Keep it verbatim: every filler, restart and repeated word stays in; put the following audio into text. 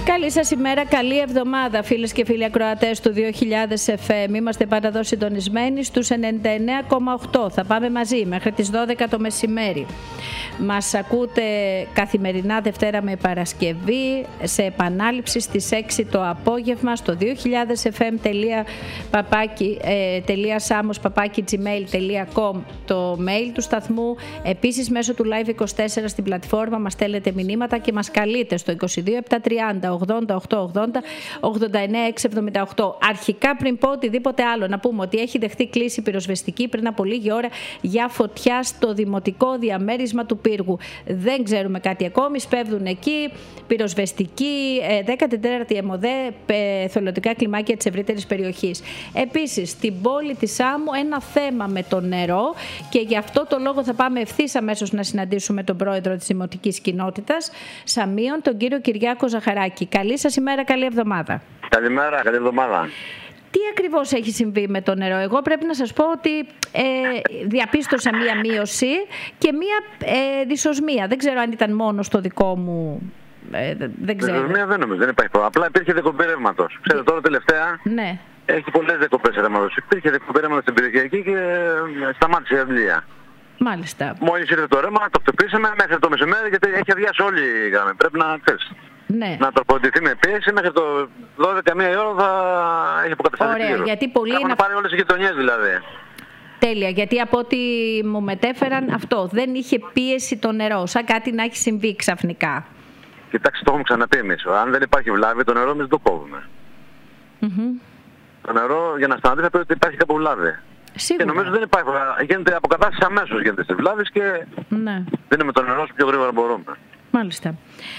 Καλή σας ημέρα, καλή εβδομάδα φίλες και φίλοι ακροατές του δύο χιλιάδες εφ εμ. Είμαστε πάντα εδώ συντονισμένοι στους ενενήντα εννέα κόμμα οκτώ. Θα πάμε μαζί μέχρι τις δώδεκα το μεσημέρι. Μας ακούτε καθημερινά Δευτέρα με Παρασκευή, σε επανάληψη στις έξι το απόγευμα στο δύο χιλιάδες εφ εμ τελεία σάμος παπάκι τζι μέιλ τελεία κομ το mail του σταθμού. Επίσης μέσω του Live είκοσι τέσσερα στην πλατφόρμα μας στέλνετε μηνύματα και μας καλείτε στο είκοσι δύο επτακόσια τριάντα ογδόντα οκτακόσια ογδόντα ογδόντα εννέα εξακόσια εβδομήντα οκτώ. Αρχικά, πριν πω οτιδήποτε άλλο, να πούμε ότι έχει δεχτεί κλήση πυροσβεστική πριν από λίγη ώρα για φωτιά στο δημοτικό διαμέρισμα του Πύργου. Δεν ξέρουμε κάτι ακόμη, σπέβδουν εκεί πυροσβεστική, δέκατη τέταρτη ΕΜΟΔΕ, εθελοντικά κλιμάκια της ευρύτερης περιοχής. Επίσης, στην πόλη της Σάμου ένα θέμα με το νερό και γι' αυτό το λόγο θα πάμε ευθύς αμέσως να συναντήσουμε τον πρόεδρο της Δημοτικής Κοινότητας Σαμίων, τον κύριο Κυριάκο Ζαχαράκη. Καλή σας ημέρα, καλή εβδομάδα. Καλημέρα, καλή εβδομάδα. Τι ακριβώς έχει συμβεί με το νερό? Εγώ πρέπει να σας πω ότι ε, διαπίστωσα μία μείωση και μία ε, δυσοσμία. Δεν ξέρω αν ήταν μόνο στο δικό μου... Ε, δεν ξέρω. Δυσοσμία δεν νομίζω, δεν υπάρχει πρόβλημα. Απλά υπήρχε διακοπή ρεύματος. Ξέρετε, τώρα τελευταία ναι. έχει πολλές διακοπές ρεύματος. Υπήρχε διακοπή ρεύματος στην περιοχή εκεί και σταμάτησε η αντλία. Μάλιστα. Μόλις ήρθε το ρεύμα, το χτυπήσαμε μέχρι το μεσημέρι γιατί έχει αδειάσει όλη η γραμμή. Πρέπει να ξέρεις. Ναι. Να τροποποιηθεί με πίεση μέχρι το δώδεκα μία η ώρα θα έχει αποκατασταθεί. Ωραία, γιατί πολλοί έχουν είναι... πάρει όλες οι γειτονιές δηλαδή. Τέλεια, γιατί από ό,τι μου μετέφεραν αυτό, δεν είχε πίεση το νερό, σαν κάτι να έχει συμβεί ξαφνικά. Κοιτάξτε, το έχουμε ξαναπεί εμείς. Αν δεν υπάρχει βλάβη, το νερό εμείς το κόβουμε. Mm-hmm. Το νερό για να σταματήσει πρέπει ότι υπάρχει κάπου βλάβη. Σίγουρα. Και νομίζω δεν υπάρχει. Γίνεται αποκατάσταση αμέσως γίνεται στις βλάβες και ναι. δίνουμε το νερό όσο πιο γρήγορα μπορούμε. Μάλιστα.